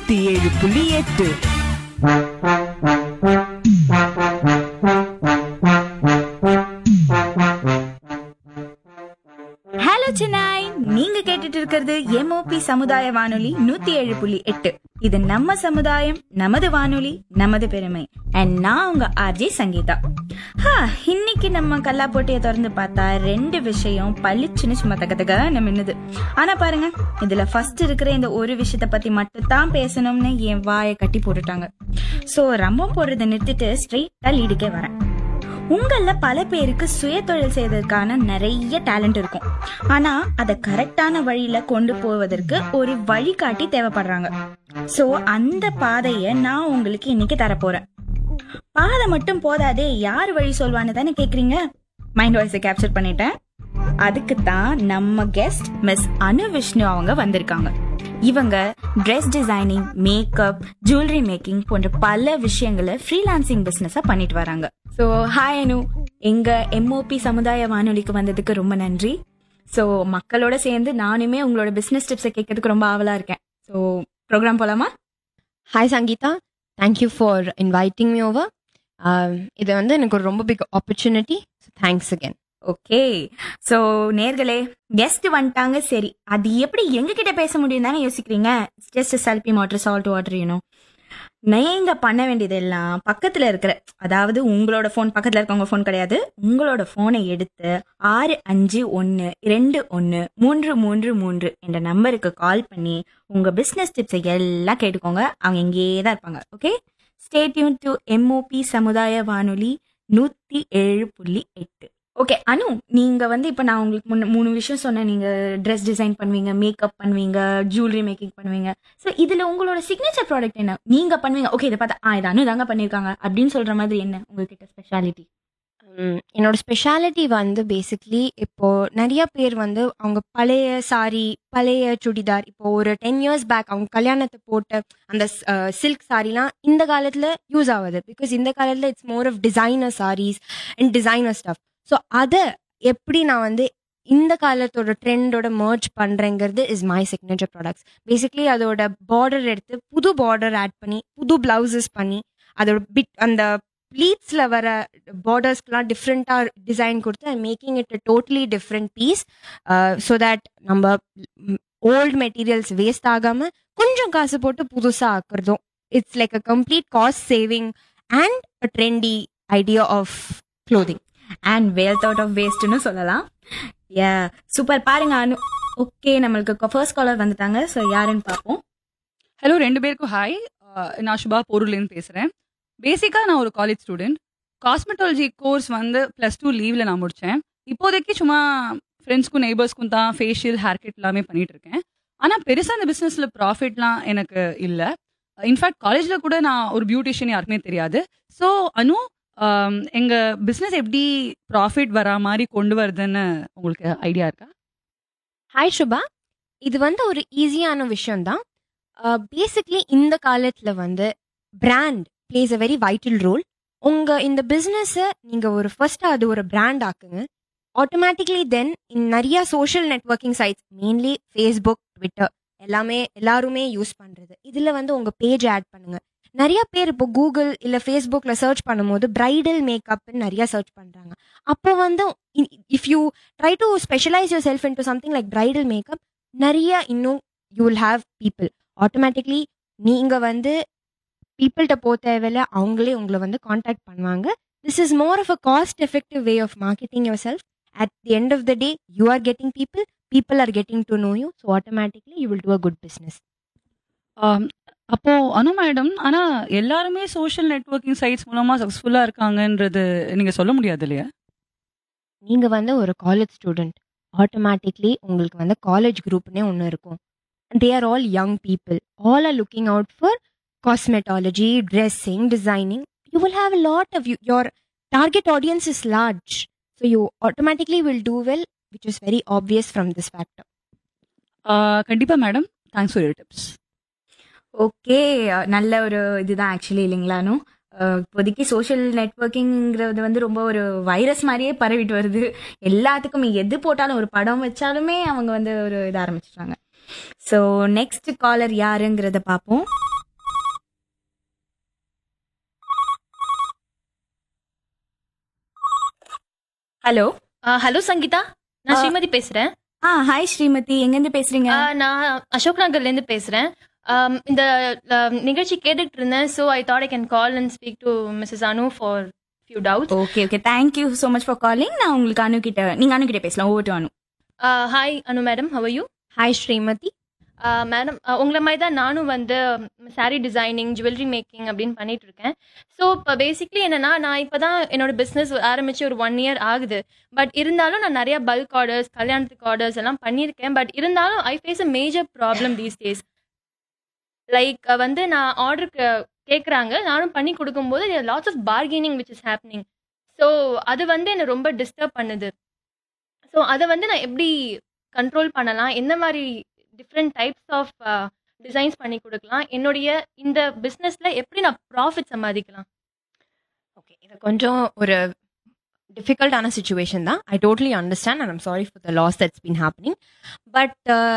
107.8. Hello Chennai, நீங்க கேட்டுட்டு இருக்கிறது எம்ஓபி சமுதாய வானொலி 107.8. இது நம்ம சமுதாயம், நமது வானொலி, நமது பெருமை. அண்ட் நான் உங்க ஆர்ஜே சங்கீதா. இன்னைக்கு நம்ம கல்லா போட்டியை திறந்து பார்த்தா 2 விஷயம் பளிச்சுன்னு சும்மா தகதக மின்னுது. ஆனா பாருங்க, இதுல ஃபர்ஸ்ட் இருக்கிற இந்த ஒரு விஷயத்த பத்தி மட்டும் தான் பேசணும்னு என் வாயை கட்டி போட்டுட்டாங்க. சோ ரம்பம் போடுறதை நிறுத்திட்டு ஸ்ட்ரெயிட்டா லீடுக்கே வரேன். உங்கள பல பேருக்கு சுய தொழில் செய்வதற்கான நிறைய டேலண்ட் இருக்கும். ஆனா அதை கரெக்டான வழியில கொண்டு போவதற்கு ஒரு வழிகாட்டி தேவைப்படுறாங்க. சோ அந்த பாதைய நான் உங்களுக்கு இன்னைக்கு தரப்போறேன். பாதை மட்டும் போதாதே, யார் வழி சொல்வான்னு தானே கேக்குறீங்க. மைண்ட் வாய்ஸை கேப்சர் பண்ணிட்டேன். அதுக்கு தான் நம்ம கெஸ்ட் மிஸ் அனு விஷ்ணு அவங்க வந்திருக்காங்க. இவங்க dress designing, makeup, jewellery making போன்ற பல விஷயங்களை ஃப்ரீலான்சிங் பிசினஸா பண்ணிட்டு வராங்க. ஸோ ஹாய் அனு, எங்க எம்ஓபி சமுதாய வானொலிக்கு வந்ததுக்கு ரொம்ப நன்றி. ஸோ மக்களோட சேர்ந்து நானுமே உங்களோட பிசினஸ் டிப்ஸை கேட்கறதுக்கு ரொம்ப ஆவலா இருக்கேன். ஸோ ப்ரோக்ராம் போலாமா? Hi Sangeetha, thank you for inviting me over. இது வந்து எனக்கு ஒரு ரொம்ப big opportunity. Thanks again. Okay, so நேர்களே, கெஸ்ட் வந்துட்டாங்க. சரி, அது எப்படி எங்க கிட்ட பேச முடியும் தானே யோசிக்கிறீங்க. Just selfie water, salt water, நீங்க பண்ண வேண்டியது எல்லாம் பக்கத்துல இருக்கிற, அதாவது உங்களோட போன் பக்கத்துல இருக்கவங்க போன் கிடையாது, உங்களோட போனை எடுத்து 65121333 என்ற நம்பருக்கு கால் பண்ணி உங்க பிசினஸ் டிப்ஸை எல்லாம் கேட்டுக்கோங்க. அவங்க இங்கேயே தான் இருப்பாங்க. Okay, stay tune to MOP சமுதாய வானொலி 107.8. ஓகே அனு, நீங்க இப்ப நான் உங்களுக்கு 3 விஷயம் சொன்னேன். நீங்க ட்ரெஸ் டிசைன் பண்ணுவீங்க, மேக்கப் பண்ணுவீங்க, ஜுவல்லரி மேக்கிங் பண்ணுவீங்க. ஸோ இதுல உங்களோட சிக்னேச்சர் ப்ராடக்ட் என்ன நீங்க பண்ணுவீங்க? ஓகே, இதை பார்த்தா இது அனு தாங்க பண்ணிருக்காங்க அப்படின்னு சொல்ற மாதிரி என்ன உங்ககிட்ட ஸ்பெஷாலிட்டி? என்னோட ஸ்பெஷாலிட்டி வந்து பேசிக்லி இப்போ நிறைய பேர் வந்து அவங்க பழைய சாரி, பழைய சுடிதார், இப்போ ஒரு 10 years பேக் அவங்க கல்யாணத்தை போட்ட அந்த சில்க் சாரிலாம் இந்த காலத்துல யூஸ் ஆகுது. பிகாஸ் இந்த காலத்துல it's more of designer saris and designer stuff. So அதை எப்படி நான் வந்து இந்த காலத்தோட ட்ரெண்டோட merge பண்ணுறேங்கிறது is my signature products. Basically அதோட பார்டர் எடுத்து புது பார்டர் ஆட் பண்ணி, புது பிளவுசஸ் பண்ணி, அதோட அந்த ப்ளீட்ஸில் வர பார்டர்ஸ்க்கெலாம் டிஃப்ரெண்ட்டாக டிசைன் கொடுத்து ஐ making it a totally different piece. So that நம்ம ஓல்டு மெட்டீரியல்ஸ் வேஸ்ட் ஆகாமல் கொஞ்சம் காசு போட்டு புதுசாக ஆக்குறதும். It's like a complete cost saving and a trendy idea of clothing and wealth out of வேஸ்ட்னு சொல்லலாம். சூப்பர். பாருங்க அனு. ஓகே, நம்மளுக்கு ஃபர்ஸ்ட் காலர் வந்துட்டாங்க. ஸோ யாருன்னு பார்ப்போம். ஹலோ, 2 பேருக்கும் ஹாய். நான் சுபா போரூர்லேருந்து பேசுகிறேன். பேசிக்காக நான் ஒரு காலேஜ் ஸ்டூடெண்ட். காஸ்மெட்டாலஜி கோர்ஸ் வந்து +2 லீவில் நான் முடித்தேன். இப்போதைக்கு சும்மா ஃப்ரெண்ட்ஸ்க்கும் நெய்பர்ஸ்க்கும் தான் ஃபேஷியல், ஹேர் கட் எல்லாமே பண்ணிட்டு இருக்கேன். ஆனால் பெருசாக அந்த பிஸ்னஸில் ப்ராஃபிட்லாம் எனக்கு இல்லை. இன்ஃபேக்ட் காலேஜில் கூட நான் ஒரு பியூட்டிஷியன் யாருக்குமே தெரியாது. ஸோ அனு, எங்க பிசினஸ் எப்படி ப்ராஃபிட் வரா மாதிரி கொண்டு வருதுன்னு உங்களுக்கு ஐடியா இருக்கா? ஹாய் சுபா, இது வந்து ஒரு ஈஸியான விஷயம் தான். பேசிக்லி இந்த காலத்தில் வந்து brand place a very vital role. உங்கள் இந்த பிஸ்னஸை நீங்கள் ஒரு ஃபர்ஸ்ட்டாக அது ஒரு பிராண்ட் ஆக்குங்க. ஆட்டோமேட்டிக்லி தென் நிறைய social networking sides, mainly Facebook, Twitter எல்லாருமே யூஸ் பண்ணுறது. இதில் வந்து உங்கள் பேஜ் ஆட் பண்ணுங்கள். நிறைய பேர் இப்போ கூகுள் இல்லை ஃபேஸ்புக்கில் சர்ச் பண்ணும்போது பிரைடல் மேக்கப்னு நிறைய சர்ச் பண்ணுறாங்க. அப்போ வந்து if you try to specialise your self into something like bridal makeup, நிறைய இன்னும் you will have people. Automatically நீங்கள் வந்து பீப்புள்கிட்ட போக தேவையில்ல, அவங்களே உங்களை வந்து காண்டாக்ட் பண்ணுவாங்க. This is more of a cost effective way of marketing your self. At the end of the day you are getting people are getting to know you. So automatically you will do a good business. அப்போ அனு madam, ஆனா எல்லாருமே social networking sides மூலமா சக்சஸ்ஃபுல்லா இருக்காங்கன்றது நீங்க சொல்ல முடியாது இல்லையா? நீங்க வந்து ஒரு காலேஜ் ஸ்டூடெண்ட், ஆட்டோமேட்டிக்லி உங்களுக்கு வந்து காலேஜ் குரூப்னே ஒன்று இருக்கும். They are all young people, all are looking out for cosmetology, dressing, designing. You will have a lot of your target audience is large. So you automatically will do well, which is very obvious from this factor. கண்டிப்பா madam, thanks for your tips. Okay, நல்ல ஒரு இதுதான் actually இல்லைங்களானு. இப்போதைக்கு social நெட்வொர்க்கிங்கிறது வந்து ரொம்ப ஒரு virus மாதிரியே பரவிட்டு வருது. எல்லாத்துக்கும் எது போட்டாலும், ஒரு படம் வச்சாலுமே அவங்க வந்து ஒரு இது ஆரம்பிச்சிட்டாங்க. ஸோ நெக்ஸ்ட் காலர் யாருங்கிறத பார்ப்போம். ஹலோ. ஹலோ சங்கீதா, நான் ஸ்ரீமதி பேசுறேன். ஹாய் ஸ்ரீமதி, எங்கேருந்து பேசுறீங்க? நான் அசோக் நகர்ல இருந்து பேசுறேன். இந்த நிகழ்ச்சி கேட்டுட்டு இருந்தேன். So I thought I can call and speak to Mrs Anu for few doubts. Okay okay, thank you so much for calling. நான் உங்களுக்கு நீங்க அனு கிட்ட பேசலாம். Over to Anu. Hi Anu madam, how are you? Hi Srimathi. Madam, உங்களை மாதிரி தான் நானும் வந்து சாரீ டிசைனிங், ஜுவல்லரி மேக்கிங் அப்படின்னு பண்ணிட்டு இருக்கேன். ஸோ இப்போ பேசிக்லி என்னன்னா, நான் இப்போ தான் என்னோட பிஸ்னஸ் ஆரம்பிச்சு ஒரு 1 year ஆகுது. பட் இருந்தாலும் நான் நிறைய பல்க் ஆர்டர்ஸ், கல்யாணத்துக்கு ஆர்டர்ஸ் எல்லாம் பண்ணியிருக்கேன். பட் இருந்தாலும் ஐ face a major problem these days. Like வந்து நான் ஆர்டருக்கு கேட்குறாங்க, நானும் பண்ணி கொடுக்கும்போது lots of bargaining which is happening. So அது வந்து என்னை ரொம்ப டிஸ்டர்ப் பண்ணுது. ஸோ அதை வந்து நான் எப்படி கண்ட்ரோல் பண்ணலாம், என்ன மாதிரி டிஃப்ரெண்ட் டைப்ஸ் ஆஃப் டிசைன்ஸ் பண்ணி கொடுக்கலாம், என்னுடைய இந்த பிஸ்னஸில் எப்படி நான் ப்ராஃபிட் சம்பாதிக்கலாம்? ஓகே, இது கொஞ்சம் ஒரு டிஃபிகல்ட்டான சுச்சுவேஷன் தான். I totally understand and I'm sorry for the loss that's been happening. But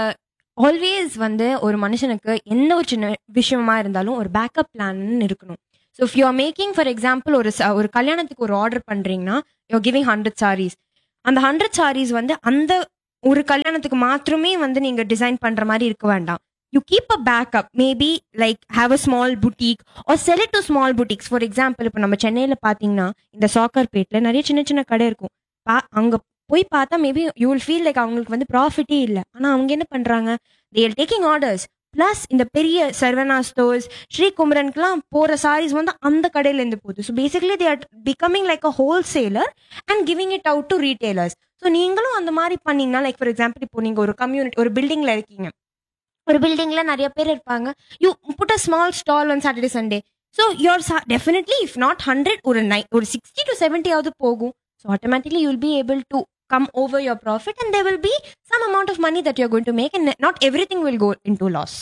always வந்து ஒரு மனுஷனுக்கு எந்த ஒரு சின்ன விஷயமா இருந்தாலும் ஒரு பேக்கப் பிளான் இருக்கணும். So if you are making for example ஒரு கல்யாணத்துக்கு ஒரு ஆர்டர் பண்ணுறீங்கன்னா யூ கிவிங் 100 sarees. அந்த 100 sarees வந்து அந்த ஒரு கல்யாணத்துக்கு மாத்திரமே வந்து நீங்கள் டிசைன் பண்ணுற மாதிரி இருக்க வேண்டாம். You keep a backup, maybe like have a small boutique R sell it to small boutiques. For example இப்போ நம்ம சென்னையில் பார்த்தீங்கன்னா இந்த சாக்கர்பேட்டில் நிறைய சின்ன சின்ன கடை இருக்கும். அங்கே போய் பார்த்தா maybe you will feel like அவங்களுக்கு வந்து ப்ராஃபிட்டே இல்லை. ஆனால் அவங்க என்ன பண்ணுறாங்க, they are taking orders. Plus இந்த பெரிய சர்வனா ஸ்டோர்ஸ், ஸ்ரீகுமரனுக்குலாம் போகிற சாரீஸ் வந்து அந்த கடையிலேருந்து போகுது. So basically they are becoming like a wholesaler and giving it out to retailers. So நீங்களும் அந்த மாதிரி பண்ணீங்கன்னா, லைக் ஃபார் எக்ஸாம்பிள் இப்போ நீங்கள் ஒரு கம்யூனிட்டி, ஒரு பில்டிங்கில் இருக்கீங்க, ஒரு பில்டிங்கில் நிறைய பேர் இருப்பாங்க. You put a small stall on Saturday Sunday. So your definitely if not 100 ஒரு 60 to 70 போகும். So automatically you will be able to come over your profit and there will be some amount of money that you're going to make and not everything will go into loss.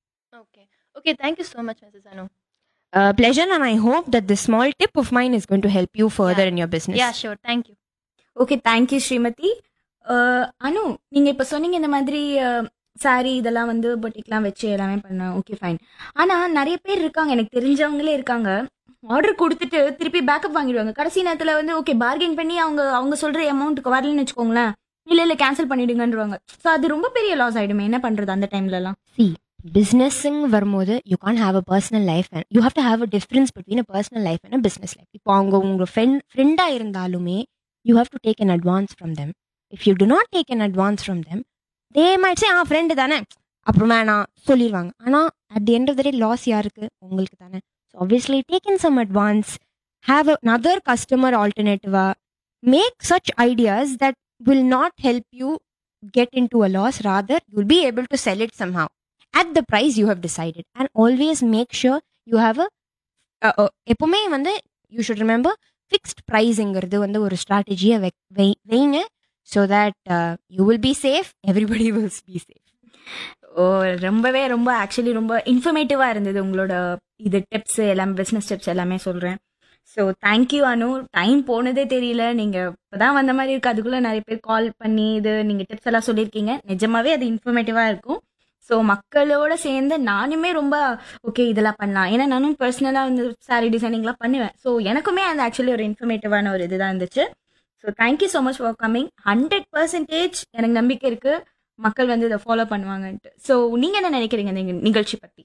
Okay, thank you so much, Mrs. Anu. Pleasure, and I hope that this small tip of mine is going to help you further in your business. Yeah, sure, thank you. Okay, thank you Srimathi. அனு, நீங்க இப்ப சொன்னீங்க இந்த மாதிரி sorry இதெல்லாம் வந்து பொட்டிக்லாம் வச்சு எல்லாமே பண்ண. Okay fine. ஆனா நிறைய பேர் இருக்காங்க, எனக்கு தெரிஞ்சவங்களே இருக்காங்க, ஆர்டர் கொடுத்துட்டு திருப்பி பேக்கப் வாங்கிடுவாங்க. கடைசி நேரத்துல வந்து ஓகே பார்கெயின் பண்ணி அவங்க சொல்ற அமௌண்ட்டுக்கு வரலன்னு வச்சுக்கோங்களேன், இல்ல கேன்சல் பண்ணிடுங்கன்றாங்க. ஸோ அது ரொம்ப பெரிய லாஸ் ஆயிடுமே, என்ன பண்றது அந்த டைம்ல எல்லாம்? பிஸ்னஸ்ஸுங் வரும்போது you Khan have a personal life and you have to have a difference between a personal life and a business life. இப்போ உங்க ஃப்ரெண்டாக இருந்தாலுமே you have to take an advance from them. If you to not take an advance from them, they might say friend தானே அப்புறம் வேணாம் சொல்லிடுவாங்க. ஆனால் at the end of the day loss யாருக்கு? உங்களுக்கு தானே. So obviously take in some advance, have another customer alternative, make such ideas that will not help you get into a loss, rather you'll be able to sell it somehow at the price you have decided. And always make sure you have எப்பவுமே வந்து you should remember fixed pricingங்கிறது வந்து ஒரு ஸ்ட்ராட்டஜியை வைங்க, so that you will be safe, everybody will be safe. ரொம்ப actually ரொம்ப இன்ஃபர்மேட்டிவா இருந்தது உங்களோட இது டிப்ஸ் எல்லாமே, பிசினஸ் டிப்ஸ் எல்லாமே சொல்றேன். ஸோ தேங்க்யூ அனு. டைம் போனதே தெரியல, நீங்க இப்பதான் வந்த மாதிரி இருக்கு, அதுக்குள்ள நிறைய பேர் கால் பண்ணி இது நீங்க டிப்ஸ் எல்லாம் சொல்லியிருக்கீங்க. நிஜமாவே அது இன்ஃபர்மேட்டிவா இருக்கும். ஸோ மக்களோட சேர்ந்து நானுமே ரொம்ப ஓகே இதெல்லாம் பண்ணலாம், ஏன்னா நானும் பர்சனலாக வந்து சாரி டிசைனிங்லாம் பண்ணுவேன். ஸோ எனக்குமே அந்த ஆக்சுவலி ஒரு இன்ஃபர்மேட்டிவான ஒரு இதுதான் இருந்துச்சு. So thank you so much for coming. 100% எனக்கு நம்பிக்கை இருக்கு மக்கள் வந்து இதை ஃபாலோ பண்ணுவாங்கன்ட்டு. ஸோ நீங்கள் என்ன நினைக்கிறீங்க இந்த நிகழ்ச்சி பற்றி?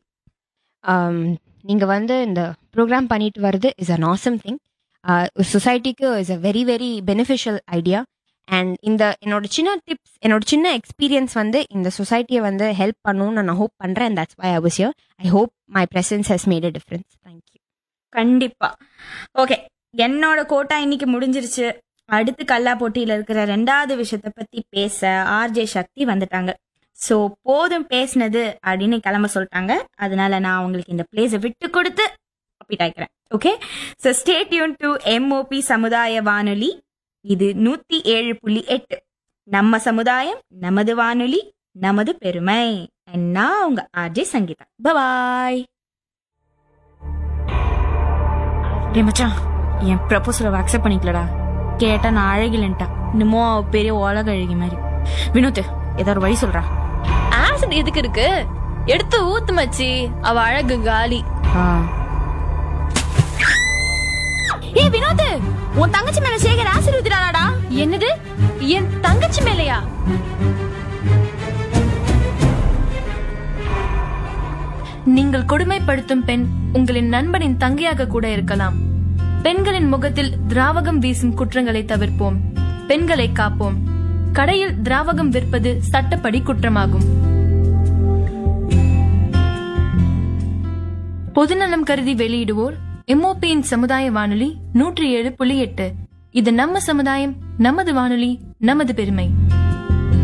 நீங்கள் வந்து இந்த ப்ரோக்ராம் பண்ணிட்டு வர்றது இஸ் அன் ஆசம் திங். சொசைட்டிக்கு is a very very beneficial idea. And என்னோட சின்ன டிப்ஸ், என்னோட சின்ன எக்ஸ்பீரியன்ஸ் வந்து இந்த சொசைட்டியை வந்து ஹெல்ப் பண்ணணும்னு நான் ஹோப் பண்ணுறேன். And that's why I was here. I hope my presence has made a difference. Thank you. கண்டிப்பாக. ஓகே, என்னோட கோட்டா இன்னைக்கு முடிஞ்சிருச்சு. அடுத்து கல்லா போட்டியில இருக்கிற 2வது விஷயத்தை பத்தி பேச ஆர்ஜே சக்தி வந்துட்டாங்க. ஸோ போதும் பேசினது அப்படின்னு கிளம்ப சொல்லிட்டாங்க. அதனால நான் உங்களுக்கு இந்த பிளேஸை விட்டு கொடுத்து அப்பிட்டாய்க்கிறேன். Okay, so stay tune to MOP சமுதாய வானொலி. இது 107.8. நம்ம சமுதாயம், நமது வானொலி, நமது பெருமை. நான் உங்க ஆர்ஜே சங்கீதா. பாய். மச்சான், என் ப்ரப்போசலை அக்செப்ட் பண்ணிக்கலடா. கேட்டா நான் அழகிலன்ட்டா, இன்னுமோ பெரிய உலக அழகி மாதிரி. வினோத், ஏதாவது வழி சொல்றா. ஆசிட் எதுக்கு இருக்கு, எடுத்து ஊத்து மச்சி, அவ அழகு காலி. ஏய் வினோத், உன் தங்கச்சி மேல சேகர் ஆசிட் ஊத்திட்டானாடா. என்னது? என் தங்கச்சி மேலையா? நீங்கள் கொடுமைப்படுத்தும் பெண் உங்களின் நண்பனின் தங்கையாக கூட இருக்கலாம். பெண்களின் முகத்தில் திராவகம் வீசும் குற்றங்களை தவிர்ப்போம். பெண்களை காப்போம். கடையில் திராவகம் விற்பது சட்டப்படி குற்றமாகும். பொதுநலம் கருதி வெளியிடுவோர் எம்ஓபியின் சமுதாய வானொலி 107.8. இது நம்ம சமுதாயம், நமது வானொலி, நமது பெருமை.